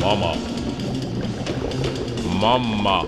Mama. Mama.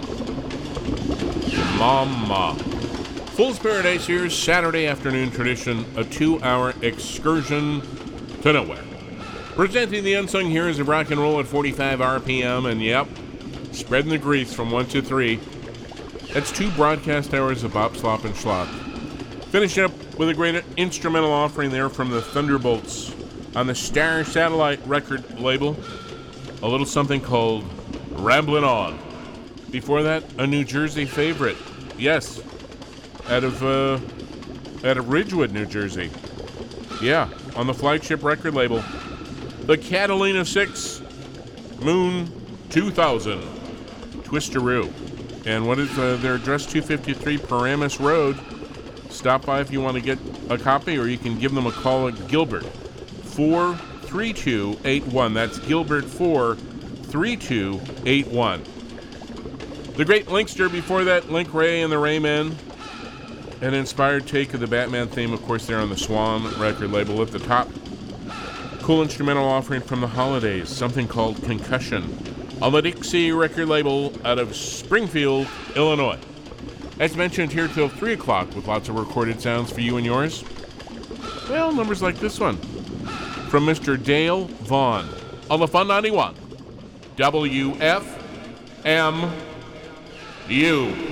Mama. Fool's Paradise here's Saturday afternoon tradition, a 2-hour excursion to nowhere. Presenting the unsung heroes of rock and roll at 45 RPM, and yep, spreading the grease from 1 to 3. That's 2 broadcast hours of bop, slop, and schlop. Finishing up with a great instrumental offering there from the Thunderbolts on the Star Satellite record label. A little something called Ramblin' On. Before that, a New Jersey favorite. Yes, out of Ridgewood, New Jersey. Yeah, on the flagship record label. The Catalina 6, Moon 2000, Twisteroo. And what is their address? 253 Paramus Road. Stop by if you want to get a copy, or you can give them a call at Gilbert 43281. That's Gilbert 43281. The great Linkster before that, Link Ray and the Raymen. An inspired take of the Batman theme, of course, there on the Swan record label at the top. Cool instrumental offering from the Holidays, something called Concussion, on the Dixie record label out of Springfield, Illinois. As mentioned, here till 3 o'clock with lots of recorded sounds for you and yours. Well, numbers like this one from Mr. Dale Vaughn on the Fun 91 WFMU.